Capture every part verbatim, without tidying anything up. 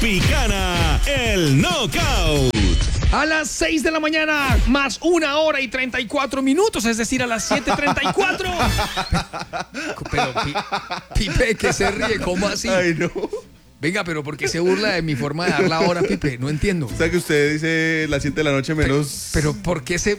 Tropicana, el knockout. A las seis de la mañana, más una hora y treinta y cuatro minutos, es decir, a las siete treinta y cuatro. Pero, Pipe, que se ríe, ¿cómo así? Ay, no. Venga, pero ¿por qué se burla de mi forma de dar la hora, Pipe? No entiendo. O sea que usted dice las siete de la noche menos... Pero, pero ¿por qué se...?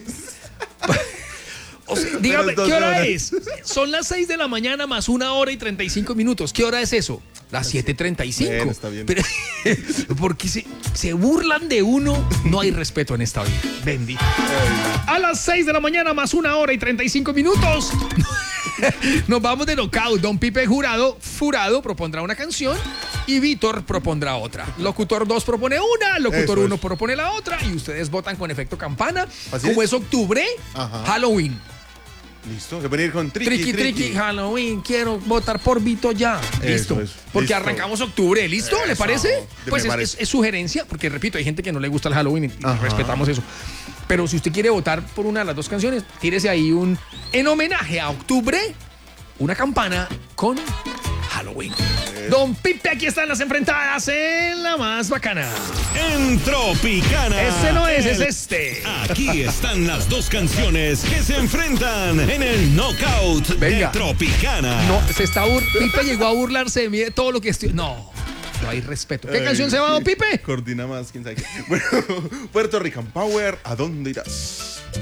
O sea, dígame, ¿qué hora es? Son las seis de la mañana más una hora y treinta y cinco minutos. ¿Qué hora es eso? Las siete treinta y cinco. Bueno, está bien. Pero, porque se, se burlan de uno, no hay respeto en esta vida. Bendito. A las seis de la mañana más una hora y treinta y cinco minutos. Nos vamos de knockout. Don Pipe Jurado, Furado, propondrá una canción y Víctor propondrá otra. Locutor dos propone una, Locutor uno propone la otra y ustedes votan con efecto campana. ¿Así Como es? es octubre, Ajá. Halloween. Listo, se puede ir con triqui, Triqui, triqui, Halloween, quiero votar por Vito ya. Listo. Eso, Porque listo. arrancamos octubre, ¿listo? ¿Le Eso, parece? me Pues es, parece. es- es sugerencia, porque repito, hay gente que no le gusta el Halloween y Ajá. respetamos eso. Pero si usted quiere votar por una de las dos canciones, tírese ahí un, en homenaje a octubre, una campana con Halloween. Don Pipe, aquí están las enfrentadas en la más bacana. En Tropicana. Este no es, es el- este. Aquí están las dos canciones que se enfrentan en el knockout Venga. de Tropicana. No, se está bur Pipe llegó a burlarse de mí de todo lo que estoy. No, no hay respeto. ¿Qué Ay, canción se va, don Pipe? Coordina más, quién sabe qué. Bueno, Puerto Rican Power, ¿a dónde irás?